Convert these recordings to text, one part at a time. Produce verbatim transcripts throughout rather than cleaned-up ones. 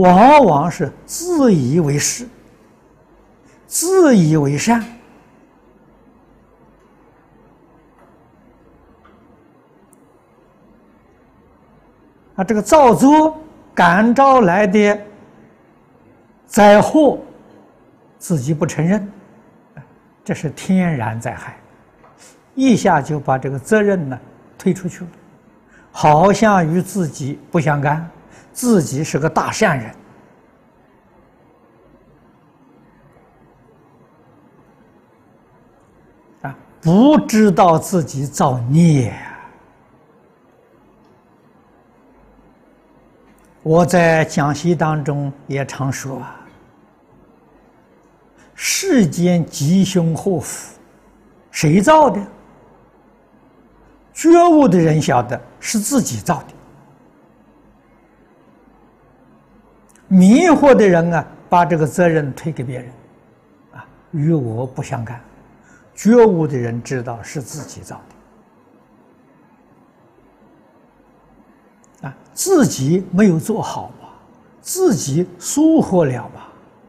往往是自以为是，自以为善。啊，这个造作感召来的灾祸，自己不承认，这是天然灾害，一下就把这个责任呢推出去了，好像与自己不相干，自己是个大善人。啊，不知道自己造孽。我在讲习当中也常说啊，世间吉凶祸福，谁造的？觉悟的人晓得是自己造的，迷惑的人啊，把这个责任推给别人，啊，与我不相干。觉悟的人知道是自己造的，啊，自己没有做好吧，自己疏忽了吧，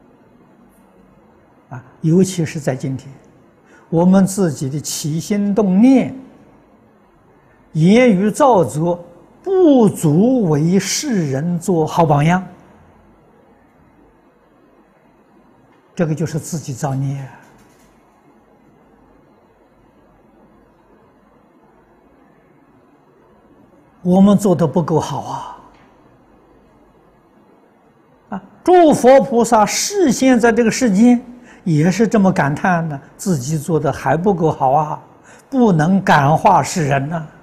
啊，尤其是在今天，我们自己的起心动念、言语造作，不足为世人做好榜样，这个就是自己造孽。我们做的不够好啊！啊，诸佛菩萨示现在这个世间，也是这么感叹的，自己做的还不够好啊，不能感化世人呢、啊。